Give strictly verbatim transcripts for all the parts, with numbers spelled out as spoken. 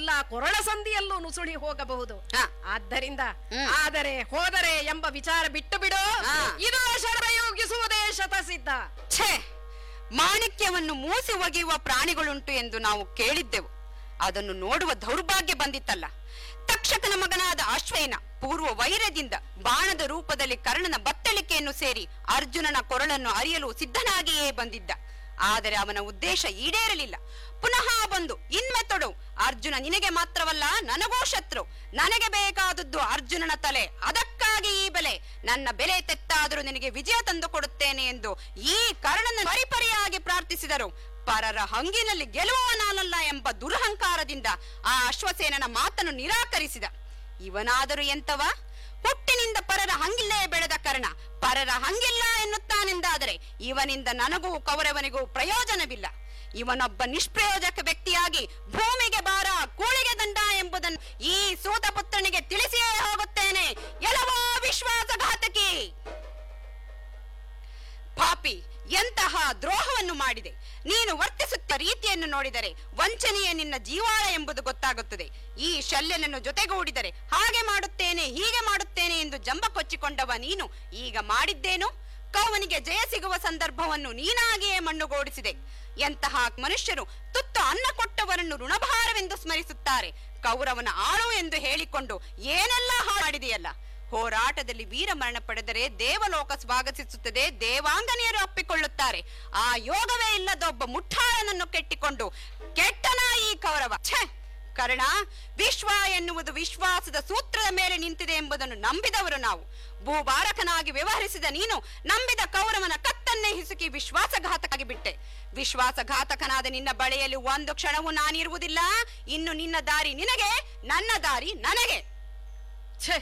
ಎಲ್ಲಾ ಕೊರಳ ಸಂಧಿಯಲ್ಲೂ ನುಸುಳಿ ಹೋಗಬಹುದು. ಹ. ಆದ್ದರಿಂದ ಹ್ಮ್. ಆದರೆ ಹೋದರೆ ಎಂಬ ವಿಚಾರ ಬಿಟ್ಟು ಬಿಡು. ಹ. ಇದು ಶರಯೋಗಿಸುವುದೇ ಶತಸಿದ್ಧ. ಛೇ, ಮಾಣಿಕ್ಯವನ್ನು ಮೂಸಿ ಒಗೆಯುವ ಪ್ರಾಣಿಗಳುಂಟು ಎಂದು ನಾವು ಕೇಳಿದ್ದೆವು. ಅದನ್ನು ನೋಡುವ ದೌರ್ಭಾಗ್ಯ ಬಂದಿತ್ತಲ್ಲ. ತಕ್ಷಕನ ಮಗನಾದ ಅಶ್ವೇನ ಪೂರ್ವ ವೈರದಿಂದ ಬಾಣದ ರೂಪದಲ್ಲಿ ಕರ್ಣನ ಬತ್ತಳಿಕೆಯನ್ನು ಸೇರಿ ಅರ್ಜುನನ ಕೊರಳನ್ನು ಅರಿಯಲು ಸಿದ್ಧನಾಗಿಯೇ ಬಂದಿದ್ದ. ಆದರೆ ಅವನ ಉದ್ದೇಶ ಈಡೇರಲಿಲ್ಲ. ಪುನಃ ಬಂದು ಇನ್ಮೆತ್ತೊಡು, ಅರ್ಜುನ ನಿನಗೆ ಮಾತ್ರವಲ್ಲ ನನಗೂ ಶತ್ರು, ನನಗೆ ಬೇಕಾದದ್ದು ಅರ್ಜುನನ ತಲೆ, ಅದಕ್ಕಾಗಿ ಈ ಬೆಲೆ, ನನ್ನ ಬೆಲೆ ತೆತ್ತಾದರೂ ನಿನಗೆ ವಿಜಯ ತಂದು ಕೊಡುತ್ತೇನೆ ಎಂದು ಈ ಕರ್ಣನ ಪರಿಪರಿಯಾಗಿ ಪ್ರಾರ್ಥಿಸಿದರು. ಪರರ ಹಂಗಿನಲ್ಲಿ ಗೆಲ್ಲುವ ನಾನಲ್ಲ ಎಂಬ ದುರಹಂಕಾರದಿಂದ ಆ ಅಶ್ವಸೇನನ ಮಾತನ್ನು ನಿರಾಕರಿಸಿದ. ಇವನಾದರೂ ಎಂತವ? ಹುಟ್ಟಿನಿಂದ ಪರರ ಹಂಗಿಲ್ಲೇ ಬೆಳೆದ ಕರ್ಣ ಪರರ ಹಂಗಿಲ್ಲ ಎನ್ನುತ್ತಾನೆಂದಾದರೆ ಇವನಿಂದ ನನಗೂ ಕೌರವನಿಗೂ ಪ್ರಯೋಜನವಿಲ್ಲ. ಇವನೊಬ್ಬ ನಿಷ್ಪ್ರಯೋಜಕ ವ್ಯಕ್ತಿಯಾಗಿ ಭೂಮಿಗೆ ಭಾರ, ಕೂಳಿಗೆ ದಂಡ ಎಂಬುದನ್ನು ಈ ಸೂತಪುತ್ರನಿಗೆ ತಿಳಿಸಿಯೇ ಹೋಗುತ್ತೇನೆ. ಎಲವೋ ವಿಶ್ವಾಸಘಾತಕಿ ಪಾಪಿ, ಎಂತಹ ದ್ರೋಹವನ್ನು ಮಾಡಿದೆ! ನೀನು ವರ್ತಿಸುತ್ತ ರೀತಿಯನ್ನು ನೋಡಿದರೆ ವಂಚನೆಯೇ ನಿನ್ನ ಜೀವಾಳ ಎಂಬುದು ಗೊತ್ತಾಗುತ್ತದೆ. ಈ ಶಲ್ಯನನ್ನು ಜೊತೆಗೂಡಿದರೆ ಹಾಗೆ ಮಾಡುತ್ತೇನೆ ಹೀಗೆ ಮಾಡುತ್ತೇನೆ ಎಂದು ಜಂಬ ಕೊಚ್ಚಿಕೊಂಡವ ನೀನು ಈಗ ಮಾಡಿದ್ದೇನು? ಕೌವನಿಗೆ ಜಯ ಸಿಗುವ ಸಂದರ್ಭವನ್ನು ನೀನಾಗಿಯೇ ಮಣ್ಣುಗೂಡಿಸಿದೆ. ಎಂತಹ ಮನುಷ್ಯರು ತುತ್ತು ಅನ್ನ ಕೊಟ್ಟವರನ್ನು ಋಣಭಾರವೆಂದು ಸ್ಮರಿಸುತ್ತಾರೆ. ಕೌರವನ ಆಳು ಎಂದು ಹೇಳಿಕೊಂಡು ಏನೆಲ್ಲ ಮಾಡಿದೆಯಲ್ಲ. ಹೋರಾಟದಲ್ಲಿ ವೀರ ಮರಣ ಪಡೆದರೆ ದೇವಲೋಕ ಸ್ವಾಗತಿಸುತ್ತದೆ, ದೇವಾಂಗನೆಯರು ಅಪ್ಪಿಕೊಳ್ಳುತ್ತಾರೆ. ಆ ಯೋಗವೇ ಇಲ್ಲದ ಒಬ್ಬ ಮುಠಾಳನನ್ನು ಕೆಟ್ಟಿಕೊಂಡು ಕೆಟ್ಟನ ಈ ಕೌರವ. ಛೇ ಕರ್ಣ, ವಿಶ್ವ ಎನ್ನುವುದು ವಿಶ್ವಾಸದ ಸೂತ್ರದ ಮೇಲೆ ನಿಂತಿದೆ ಎಂಬುದನ್ನು ನಂಬಿದವರು ನಾವು. ಭೂಭಾರಕನಾಗಿ ವ್ಯವಹರಿಸಿದ ನೀನು ನಂಬಿದ ಕೌರವನ ಕತ್ತನ್ನೇ ಹಿಸುಕಿ ವಿಶ್ವಾಸಘಾತಕಾಗಿ ಬಿಟ್ಟೆ. ವಿಶ್ವಾಸಘಾತಕನಾದ ನಿನ್ನ ಬಳಿಯಲ್ಲಿ ಒಂದು ಕ್ಷಣವೂ ನಾನಿರುವುದಿಲ್ಲ. ಇನ್ನು ನಿನ್ನ ದಾರಿ ನಿನಗೆ, ನನ್ನ ದಾರಿ ನನಗೆ. ಛೇ,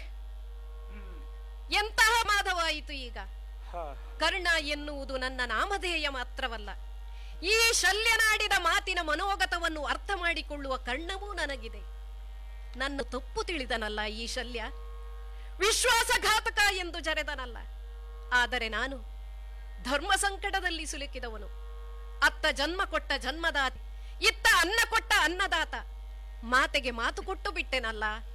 ಎಂತಹ ಮಾಧವಾಯಿತು ಈಗ. ಕರ್ಣ ಎನ್ನುವುದು ನನ್ನ ನಾಮಧೇಯ ಮಾತ್ರವಲ್ಲ, ಈ ಶಲ್ಯನಾಡಿದ ಮಾತಿನ ಮನೋಗತವನ್ನು ಅರ್ಥ ಮಾಡಿಕೊಳ್ಳುವ ಕರ್ಣವೂ ನನಗಿದೆ. ನನ್ನ ತಪ್ಪು ತಿಳಿದನಲ್ಲ ಈ ಶಲ್ಯ, ವಿಶ್ವಾಸಘಾತಕ ಎಂದು ಜರೆದನಲ್ಲ. ಆದರೆ ನಾನು ಧರ್ಮ ಸಂಕಟದಲ್ಲಿ ಸಿಲುಕಿದವನು. ಅತ್ತ ಜನ್ಮ ಕೊಟ್ಟ ಜನ್ಮದಾತ, ಇತ್ತ ಅನ್ನ ಕೊಟ್ಟ ಅನ್ನದಾತ. ಮಾತೆಗೆ ಮಾತು ಕೊಟ್ಟು ಬಿಟ್ಟೆನಲ್ಲ.